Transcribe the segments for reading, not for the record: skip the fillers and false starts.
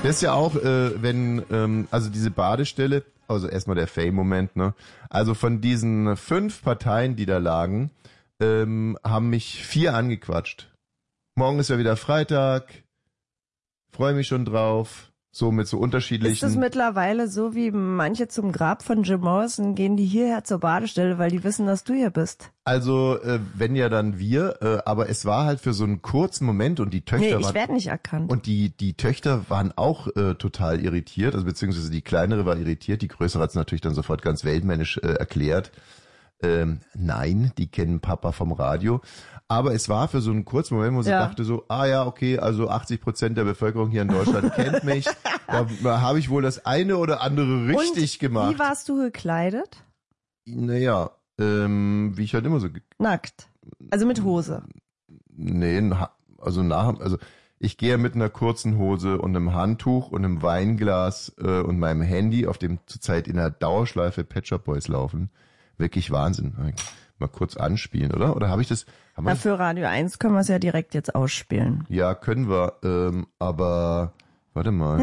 Das ist ja auch, also diese Badestelle, also erstmal der Fame-Moment, ne? Also von diesen 5 Parteien, die da lagen, haben mich 4 angequatscht. Morgen ist ja wieder Freitag, freue mich schon drauf. So mit so unterschiedlichen... Ist es mittlerweile so, wie manche zum Grab von Jim Morrison gehen die hierher zur Badestelle, weil die wissen, dass du hier bist? Also, wenn ja dann wir, aber es war halt für so einen kurzen Moment und die Töchter ich werde nicht erkannt. Und die Töchter waren auch total irritiert, also beziehungsweise die kleinere war irritiert, die größere hat es natürlich dann sofort ganz weltmännisch erklärt. Nein, die kennen Papa vom Radio. Aber es war für so einen kurzen Moment, wo sie dachte so, okay, also 80% der Bevölkerung hier in Deutschland kennt mich. Da habe ich wohl das eine oder andere richtig gemacht. Wie warst du gekleidet? Naja, wie ich halt immer so... Nackt. Also mit Hose. Nee, also ich gehe mit einer kurzen Hose und einem Handtuch und einem Weinglas und meinem Handy, auf dem zurzeit in der Dauerschleife Pet Shop Boys laufen. Wirklich Wahnsinn. Mal kurz anspielen, oder? Oder habe ich das... Für Radio 1 können wir es ja direkt jetzt ausspielen. Ja, können wir, aber... Warte mal.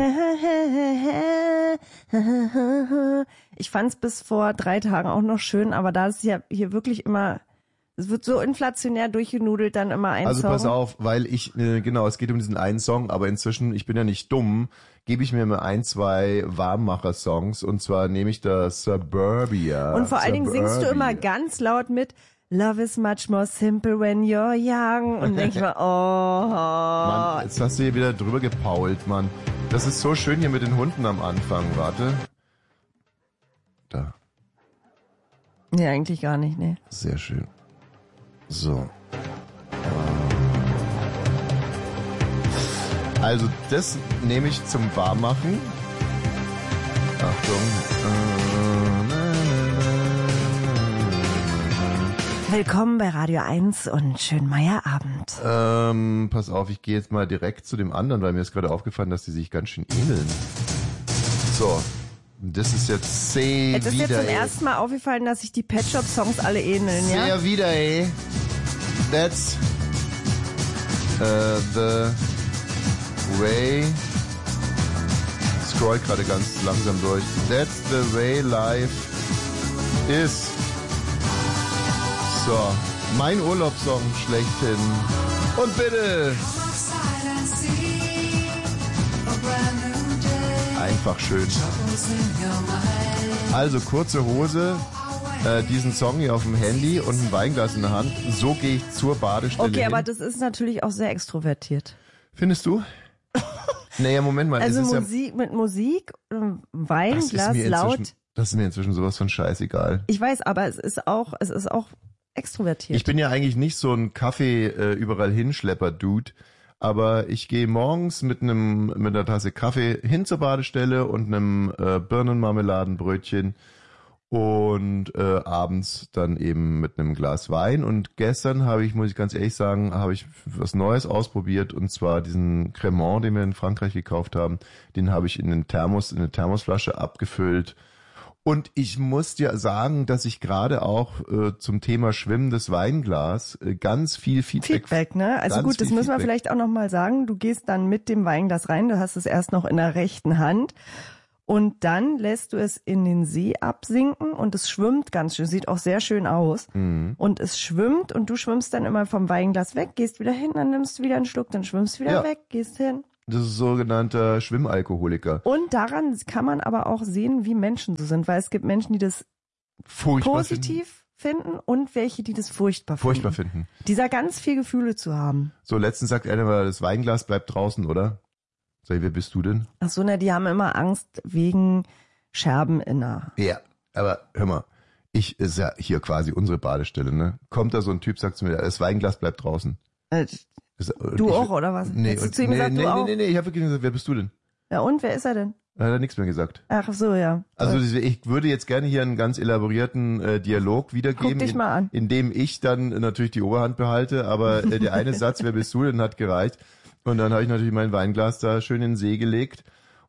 Ich fand es bis vor 3 Tagen auch noch schön, aber da ist ja hier wirklich immer... Es wird so inflationär durchgenudelt, dann immer ein Song. Also pass auf, weil es geht um diesen einen Song, aber inzwischen, ich bin ja nicht dumm, gebe ich mir mal 1, 2 Warmmacher-Songs und zwar nehme ich das Suburbia. Und vor allen Dingen singst du immer ganz laut mit Love is much more simple when you're young und denk ich mal, Mann, jetzt hast du hier wieder drüber gepault, Mann. Das ist so schön hier mit den Hunden am Anfang, warte. Da. Nee, eigentlich gar nicht, nee. Sehr schön. So. Also das nehme ich zum Warmmachen. Achtung. Willkommen bei Radio 1 und schönen Meierabend. Pass auf, ich gehe jetzt mal direkt zu dem anderen, weil mir ist gerade aufgefallen, dass die sich ganz schön ähneln. So. Das ist jetzt sehr Es ist jetzt zum ersten Mal aufgefallen, dass sich die Pet Shop Songs alle ähneln, ja? Sehr wieder, ey. That's the way. Scroll gerade ganz langsam durch. That's the way life is. So, mein Urlaubssong schlechthin. Und bitte. Einfach schön. Also kurze Hose, diesen Song hier auf dem Handy und ein Weinglas in der Hand. So gehe ich zur Badestelle Okay, hin. aber das ist natürlich auch sehr extrovertiert. Findest du? Naja, Moment mal. Also es Musik, mit Musik, Weinglas, laut. Das ist mir inzwischen sowas von scheißegal. Ich weiß, aber es ist auch extrovertiert. Ich bin ja eigentlich nicht so ein Kaffee überall hinschlepper-Dude. Aber ich gehe morgens mit einer Tasse Kaffee hin zur Badestelle und einem Birnenmarmeladenbrötchen und abends dann eben mit einem Glas Wein. Und gestern muss ich ganz ehrlich sagen, habe ich was Neues ausprobiert und zwar diesen Cremant, den wir in Frankreich gekauft haben. Den habe ich in eine Thermosflasche abgefüllt. Und ich muss dir sagen, dass ich gerade auch zum Thema schwimmendes Weinglas ganz viel Feedback, ne? Also gut, das müssen wir vielleicht auch nochmal sagen. Du gehst dann mit dem Weinglas rein, du hast es erst noch in der rechten Hand und dann lässt du es in den See absinken und es schwimmt ganz schön, sieht auch sehr schön aus. Mhm. Und es schwimmt und du schwimmst dann immer vom Weinglas weg, gehst wieder hin, dann nimmst du wieder einen Schluck, dann schwimmst du wieder weg, gehst hin. Das ist sogenannter Schwimmalkoholiker. Und daran kann man aber auch sehen, wie Menschen so sind, weil es gibt Menschen, die das furchtbar positiv finden und welche, die das furchtbar finden. Dieser ganz viel Gefühle zu haben. So, letztens sagt einer mal, das Weinglas bleibt draußen, oder? Sag ich, wer bist du denn? Ach so, die haben immer Angst wegen Scherben in der... Ja, aber hör mal, ist ja hier quasi unsere Badestelle, ne? Kommt da so ein Typ, sagt zu mir, das Weinglas bleibt draußen. Du auch, oder was? Nee, hast du zu ihm gesagt, du auch? Nee, ich habe wirklich gesagt, wer bist du denn? Ja und, wer ist er denn? Er hat nichts mehr gesagt. Ach so, ja. Also ich würde jetzt gerne hier einen ganz elaborierten Dialog wiedergeben, Guck dich mal an. In dem ich dann natürlich die Oberhand behalte, aber der eine Satz, wer bist du denn, hat gereicht. Und dann habe ich natürlich mein Weinglas da schön in den See gelegt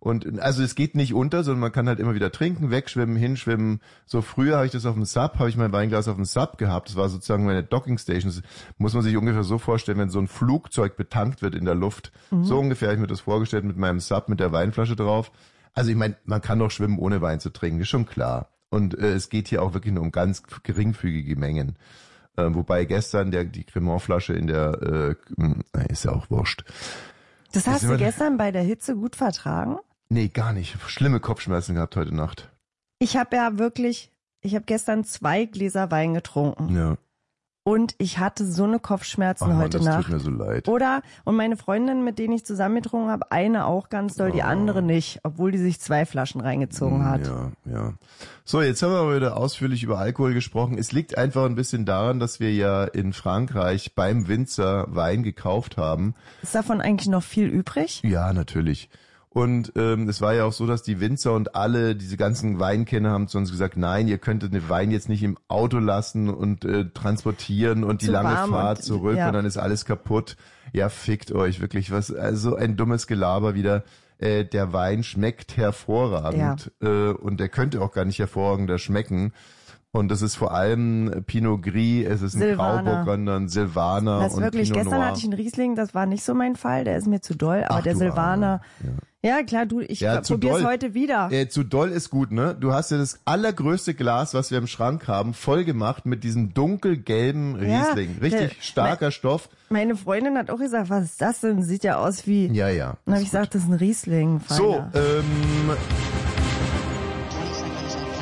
Und also es geht nicht unter, sondern man kann halt immer wieder trinken, wegschwimmen, hinschwimmen. So früher habe ich das auf dem Sub, habe ich mein Weinglas auf dem Sub gehabt. Das war sozusagen meine Dockingstation. Das muss man sich ungefähr so vorstellen, wenn so ein Flugzeug betankt wird in der Luft. So ungefähr habe ich mir das vorgestellt mit meinem Sub, mit der Weinflasche drauf. Also ich meine, man kann doch schwimmen, ohne Wein zu trinken, ist schon klar. Und es geht hier auch wirklich nur um ganz geringfügige Mengen. Wobei gestern die Cremant-Flasche in der, ist ja auch wurscht. Das hast du gestern bei der Hitze gut vertragen? Nee, gar nicht. Schlimme Kopfschmerzen gehabt heute Nacht. Ich habe gestern 2 Gläser Wein getrunken. Ja. Und ich hatte so eine Kopfschmerzen heute Nacht. Das tut mir so leid. Und meine Freundin, mit denen ich zusammen getrunken habe, eine auch ganz doll, die andere nicht, obwohl die sich 2 Flaschen reingezogen hat. Ja. So, jetzt haben wir aber wieder ausführlich über Alkohol gesprochen. Es liegt einfach ein bisschen daran, dass wir ja in Frankreich beim Winzer Wein gekauft haben. Ist davon eigentlich noch viel übrig? Ja, natürlich. Und es war ja auch so, dass die Winzer und alle, diese ganzen Weinkenner haben zu uns gesagt, nein, ihr könntet den Wein jetzt nicht im Auto lassen und transportieren und die lange Fahrt zurück und dann ist alles kaputt. Ja, fickt euch wirklich, also ein dummes Gelaber wieder. Der Wein schmeckt hervorragend und der könnte auch gar nicht hervorragender schmecken. Und das ist vor allem Pinot Gris, es ist ein Grauburgunder, ein Silvaner das und wirklich, Pinot gestern Noir. hatte ich einen Riesling, das war nicht so mein Fall, der ist mir zu doll, aber der Silvaner, ja klar, ich probier's heute wieder. Zu doll ist gut, ne? Du hast ja das allergrößte Glas, was wir im Schrank haben, voll gemacht mit diesem dunkelgelben Riesling. Richtig starker Stoff. Meine Freundin hat auch gesagt, was ist das denn? Sieht ja aus wie... Ja. Dann habe ich gesagt, das ist ein Riesling. Feiner. So,